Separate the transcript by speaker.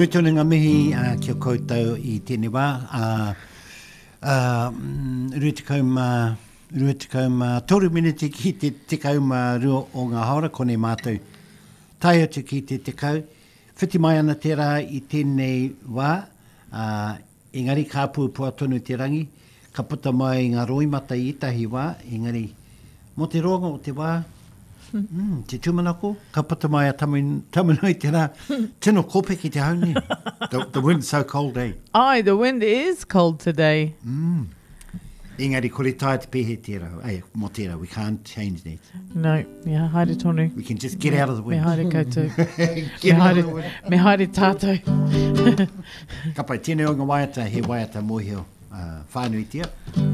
Speaker 1: Koe tonu ngā mihi kia koutou I tēnei wā. Ruatikau toru miniti ki te tekau ma rua o ngā haora, konei mātou. Tai atu ki te tekau. Whiti mai ana tērā I tēnei wā. Engari ka pua tonu te rangi. Ka puta mai ngā roimata I tahi wā. Engari, mo te ronga o te wā. Te tumanako, ka puta mai a tamanoi tērā. Tino kope ki te hauni. The wind's so cold, eh?
Speaker 2: Aye, the wind is cold today.
Speaker 1: Engari, kore tai te pehe tērā. Mo tērā, we can't change that.
Speaker 2: No, yeah, haere tonu.
Speaker 1: We can just get out of the wind.
Speaker 2: Me haere koutou.
Speaker 1: Get out of the wind.
Speaker 2: Me haere tātou.
Speaker 1: Ka pai, tēnei o ngā waiata, he waiata mohio whānui tia.